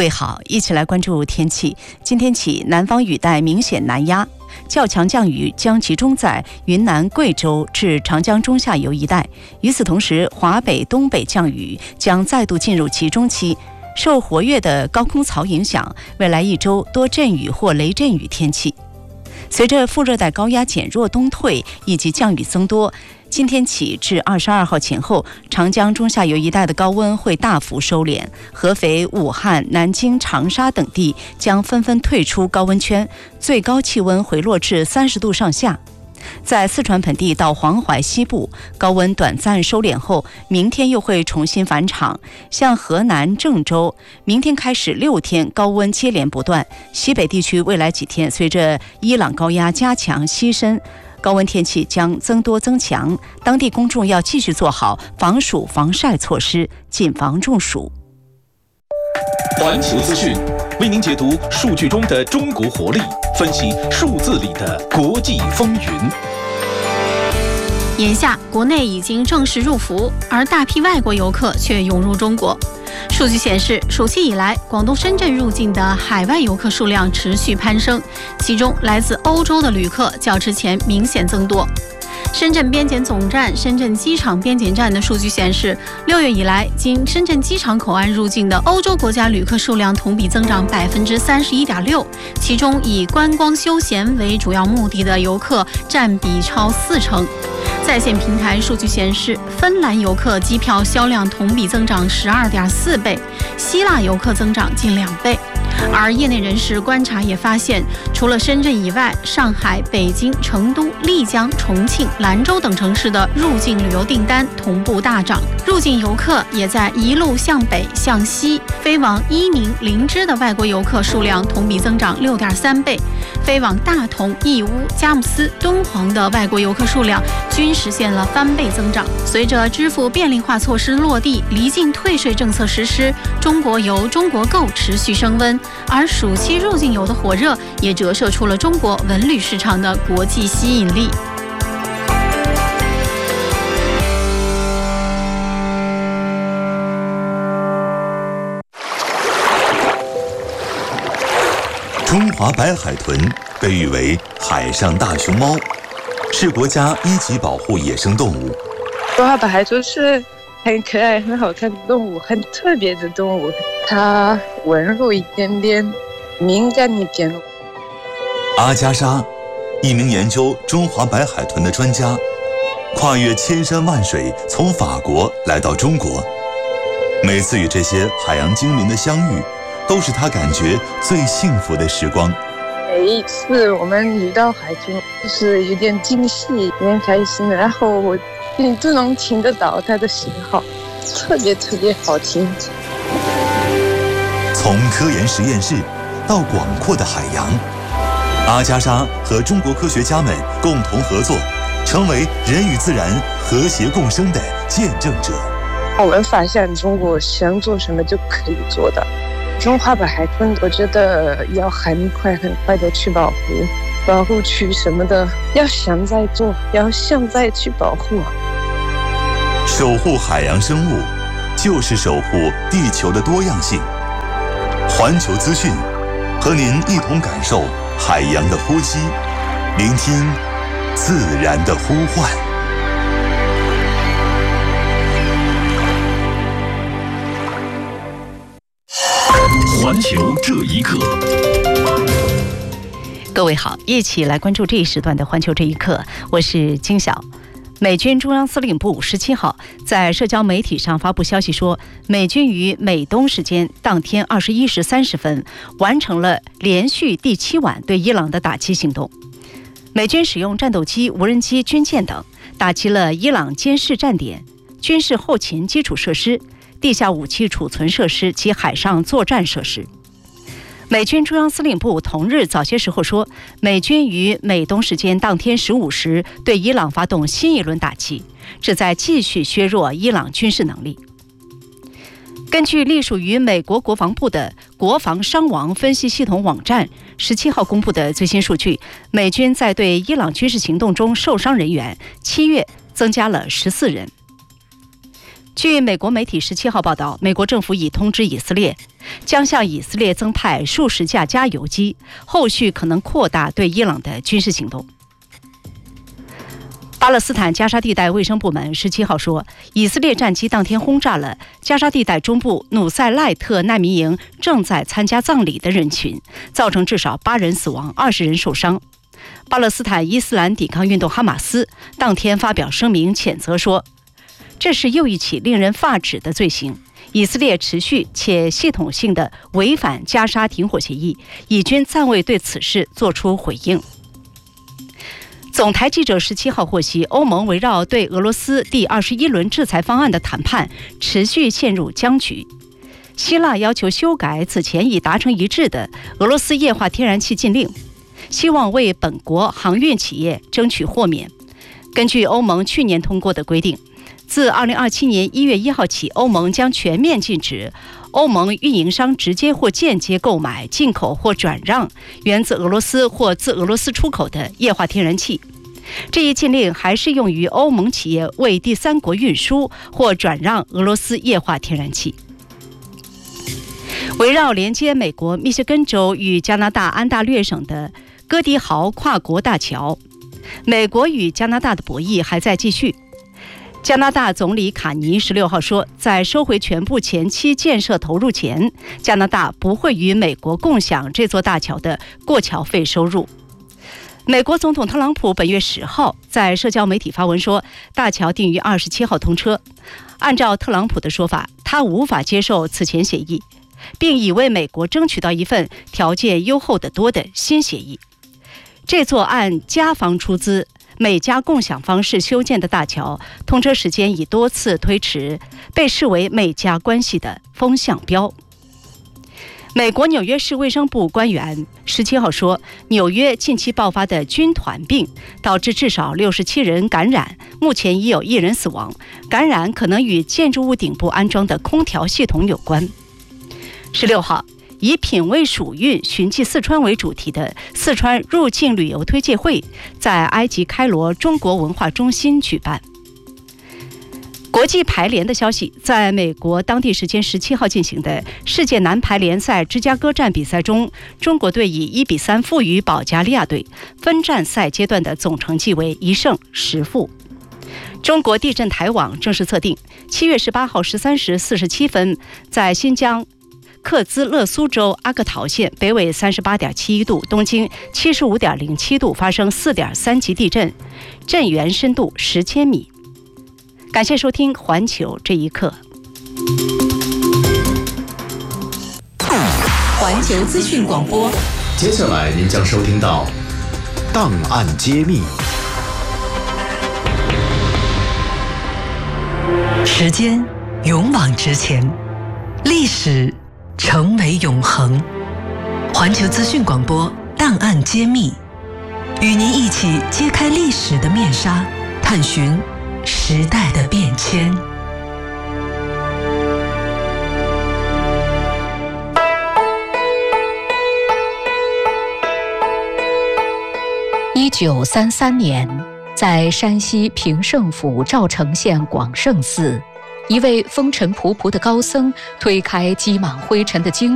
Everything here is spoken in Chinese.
位好，一起来关注天气。今天起，南方雨带明显南压，较强降雨将集中在云南、贵州至长江中下游一带。与此同时，华北、东北降雨将再度进入集中期。受活跃的高空槽影响，未来一周多阵雨或雷阵雨天气。随着副热带高压减弱东退以及降雨增多，今天起至22号前后，长江中下游一带的高温会大幅收敛，合肥、武汉、南京、长沙等地将纷纷退出高温圈，最高气温回落至30度上下。在四川盆地到黄淮西部，高温短暂收敛后，明天又会重新返场。像河南郑州，明天开始6天高温接连不断。西北地区未来几天，随着伊朗高压加强西伸，高温天气将增多增强，当地公众要继续做好防暑防晒措施，谨防中暑。 环球资讯为您解读数据中的中国活力，分析数字里的国际风云。 眼下，国内已经正式入伏，而大批外国游客却涌入中国。数据显示，暑期以来，广东深圳入境的海外游客数量持续攀升，其中来自欧洲的旅客较之前明显增多。深圳边检总站、深圳机场边检站的数据显示，6月以来，经深圳机场口岸入境的欧洲国家旅客数量同比增长31.6%，其中以观光休闲为主要目的的游客占比超40%。在线平台数据显示，芬兰游客机票销量同比增长12.4倍，希腊游客增长近2倍。而业内人士观察也发现，除了深圳以外，上海、北京、成都、丽江、重庆、兰州等城市的入境旅游订单同步大涨，入境游客也在一路向北向西，飞往伊宁、林芝的外国游客数量同比增长6.3倍，飞往大同、义乌、佳木斯、敦煌的外国游客数量均实现了翻倍增长。随着支付便利化措施落地，离境退税政策实施，中国游、中国购持续升温，而暑期入境游的火热也折射出了中国文旅市场的国际吸引力。 中华白海豚被誉为海上大熊猫，是国家1级保护野生动物。 中华白海豚是很可爱、很好看的动物，很特别的动物。它温柔一点点，敏感一点。 阿加莎，一名研究中华白海豚的专家，跨越千山万水，从法国来到中国。每次与这些海洋精灵的相遇，都是他感觉最幸福的时光。 每一次我们遇到海豚，就是有点惊喜，有点开心，然后我都能听得到它的信号，特别特别好听。 从科研实验室到广阔的海洋，阿加莎和中国科学家们共同合作，成为人与自然和谐共生的见证者。 我们发现中国想做什么就可以做到。中华白海豚，我觉得要很快的去保护区什么的，要现在做，要现在去保护。 守护海洋生物，就是守护地球的多样性。环球资讯，和您一同感受海洋的呼吸，聆听自然的呼唤。 环球这一刻， 各位好，一起来关注这一时段的环球这一刻，我是金晓。美军中央司令部17号在社交媒体上发布消息说，美军于美东时间当天21时30分完成了连续第7晚对伊朗的打击行动。美军使用战斗机、无人机、军舰等打击了伊朗监视站点、军事后勤基础设施、地下武器储存设施及海上作战设施。美军中央司令部同日早些时候说，美军于美东时间当天15时对伊朗发动新一轮打击，旨在继续削弱伊朗军事能力。根据隶属于美国国防部的国防伤亡分析系统网站17号公布的最新数据，美军在对伊朗军事行动中受伤人员7月增加了14人。 据美国媒体17号报道，美国政府已通知以色列，将向以色列增派数十架加油机，后续可能扩大对伊朗的军事行动。巴勒斯坦加沙地带卫生部门17号说，以色列战机当天轰炸了加沙地带中部努塞赖特难民营正在参加葬礼的人群，造成至少8人死亡，20人受伤。巴勒斯坦伊斯兰抵抗运动哈马斯当天发表声明谴责说，这是又一起令人发指的罪行，以色列持续且系统性地违反加沙停火协议，以军暂未对此事作出回应。总台记者17号获悉，欧盟围绕对俄罗斯第21轮制裁方案的谈判持续陷入僵局。希腊要求修改此前已达成一致的俄罗斯液化天然气禁令，希望为本国航运企业争取豁免。根据欧盟去年通过的规定，自2027年1月1号起，欧盟将全面禁止欧盟运营商直接或间接购买、进口或转让源自俄罗斯或自俄罗斯出口的液化天然气。这一禁令还适用于欧盟企业为第三国运输或转让俄罗斯液化天然气。围绕连接美国密歇根州与加拿大安大略省的戈迪豪跨国大桥，美国与加拿大的博弈还在继续。加拿大总理卡尼16号说，在收回全部前期建设投入前，加拿大不会与美国共享这座大桥的过桥费收入。美国总统特朗普本月10号在社交媒体发文说，大桥定于27号通车。按照特朗普的说法，他无法接受此前协议，并已为美国争取到一份条件优厚得多的新协议。这座按加方出资、美加共享方式修建的大桥，通车时间已多次推迟，被视为美加关系的风向标。美国纽约市卫生部官员17号说，纽约近期爆发的军团病导致至少67人感染，目前已有1人死亡，感染可能与建筑物顶部安装的空调系统有关。16号，以品味蜀韵、寻迹四川为主题的四川入境旅游推介会在埃及开罗中国文化中心举办。国际排联的消息，在美国当地时间17号进行的世界男排联赛芝加哥站比赛中，中国队以1-3负于保加利亚队，分站赛阶段的总成绩为1胜10负。中国地震台网正式测定，7月18号13时47分，在新疆克孜勒苏州阿克陶县北纬38.71度、东经75.07度发生4.3级地震，震源深度10千米。感谢收听环球这一刻。 环球资讯广播， 接下来您将收听到档案揭秘。 时间勇往直前，历史成为永恒。环球资讯广播档案揭秘，与您一起揭开历史的面纱，探寻时代的变迁。 1933年，在山西平胜府赵城县广胜寺，一位风尘仆仆的高僧推开积满灰尘的经